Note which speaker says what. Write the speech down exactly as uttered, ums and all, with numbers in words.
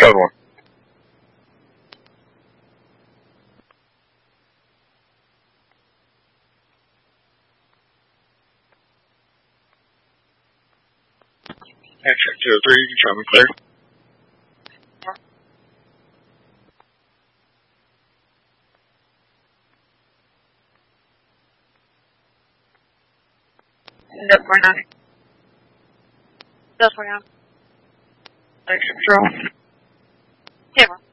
Speaker 1: Code one. Action two oh three, you can show me clear.
Speaker 2: No, four nine. No, four nine.
Speaker 1: Action control.
Speaker 2: Camera.